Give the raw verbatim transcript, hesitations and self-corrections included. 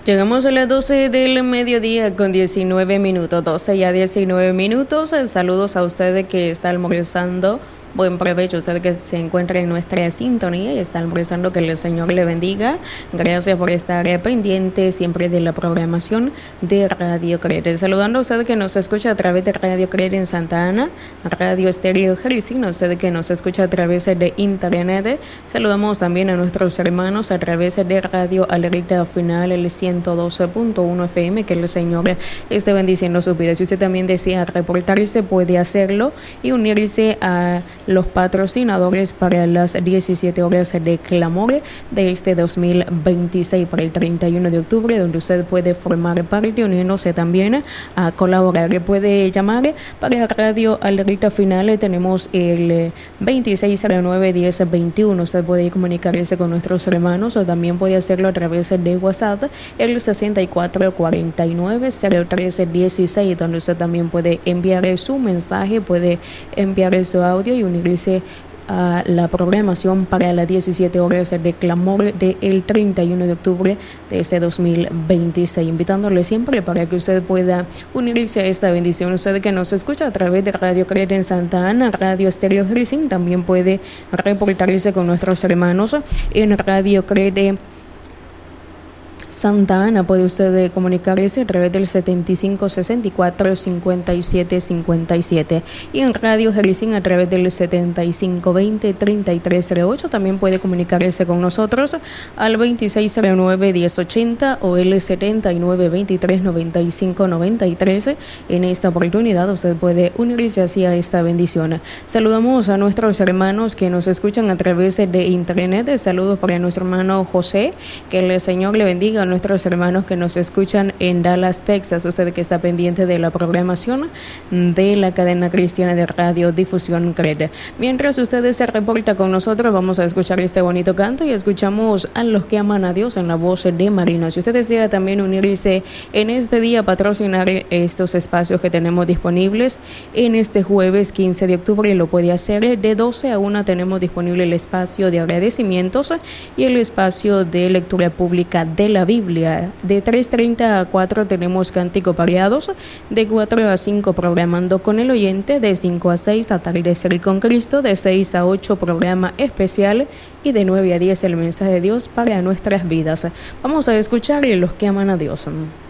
Llegamos a las doce del mediodía con diecinueve minutos, doce ya diecinueve minutos. Saludos a ustedes que están almorzando. Buen provecho, usted que se encuentra en nuestra sintonía y está almorzando, que el Señor le bendiga. Gracias por estar pendiente siempre de la programación de Radio Creer. Saludando a usted que nos escucha a través de Radio Creer en Santa Ana, Radio Estéreo Jericín, a usted que nos escucha a través de internet. Saludamos también a nuestros hermanos a través de Radio Alerta Final, el ciento doce punto uno F M, que el Señor esté bendiciendo sus vidas. Si usted también desea reportarse, puede hacerlo y unirse a los patrocinadores para las diecisiete horas de clamor de este dos mil veintiséis para el treinta y uno de octubre, donde usted puede formar parte, uniéndose también a colaborar. Puede llamar para Radio Alerta Final, tenemos el veintiséis cero nueve diez veintiuno. Usted puede comunicarse con nuestros hermanos o también puede hacerlo a través de WhatsApp, el sesenta y cuatro cuarenta y nueve cero tres dieciséis, donde usted también puede enviar su mensaje, puede enviar su audio y unirse a la programación para las diecisiete horas de clamor del treinta y uno de octubre de este dos mil veintiséis, invitándole siempre para que usted pueda unirse a esta bendición. Usted que nos escucha a través de Radio Creer en Santa Ana, Radio Estéreo Jericín, también puede reportarse con nuestros hermanos en Radio Creer Santa Ana. Puede usted comunicarse a través del setenta y cinco sesenta y cuatro cincuenta y siete cincuenta y siete y en Radio Jericín a través del setenta y cinco veinte treinta y tres cero ocho. También puede comunicarse con nosotros al veintiséis cero nueve diez ochenta o el setenta y nueve veintitrés noventa y cinco noventa y tres. En esta oportunidad usted puede unirse hacia esta bendición. Saludamos a nuestros hermanos que nos escuchan a través de internet. Saludos para nuestro hermano José, que el Señor le bendiga. A nuestros hermanos que nos escuchan en Dallas, Texas, usted que está pendiente de la programación de la cadena cristiana de Radio Difusión Creer. Mientras ustedes se reporta con nosotros, vamos a escuchar este bonito canto y escuchamos a los que aman a Dios en la voz de Marino. Si usted desea también unirse en este día, patrocinar estos espacios que tenemos disponibles en este jueves quince de octubre, lo puede hacer. De doce a una tenemos disponible el espacio de agradecimientos y el espacio de lectura pública de la Biblia. De tres treinta a cuatro tenemos cánticos variados, de cuatro a cinco programando con el oyente, de cinco a seis atardecer con Cristo, de seis a ocho programa especial y de nueve a diez el mensaje de Dios para nuestras vidas. Vamos a escuchar a los que aman a Dios.